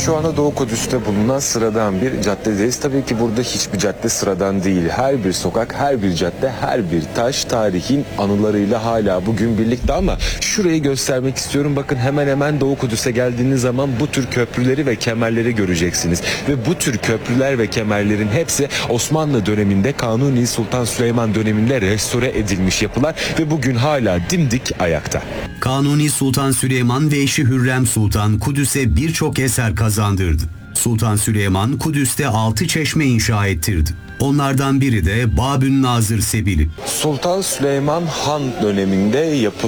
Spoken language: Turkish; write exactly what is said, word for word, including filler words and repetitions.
Şu anda Doğu Kudüs'te bulunan sıradan bir caddedeyiz. Tabii ki burada hiçbir cadde sıradan değil. Her bir sokak, her bir cadde, her bir taş tarihin anılarıyla hala bugün birlikte ama şurayı göstermek istiyorum. Bakın hemen hemen Doğu Kudüs'e geldiğiniz zaman bu tür köprüleri ve kemerleri göreceksiniz. Ve bu tür köprüler ve kemerlerin hepsi Osmanlı döneminde Kanuni Sultan Süleyman döneminde restore edilmiş yapılar ve bugün hala dimdik ayakta. Kanuni Sultan Süleyman ve eşi Hürrem Sultan Kudüs'e birçok eser kazandırdı. Sultan Süleyman Kudüs'te altı çeşme inşa ettirdi. Onlardan biri de Babün Nazır Sebili. Sultan Süleyman Han döneminde yapılmış